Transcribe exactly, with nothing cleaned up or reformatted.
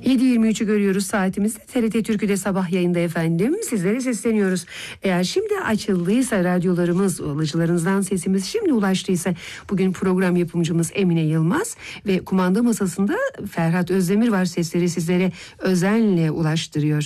yedi yirmi üçü görüyoruz saatimizde. T R T Türkü'de sabah yayında efendim. Sizlere sesleniyoruz. Eğer şimdi açıldıysa radyolarımız, alıcılarınızdan sesimiz şimdi ulaştıysa, bugün program yapımcımız Emine Yılmaz ve kumanda masasında Ferhat Özdemir var. Sesleri sizlere özenle ulaştırıyor.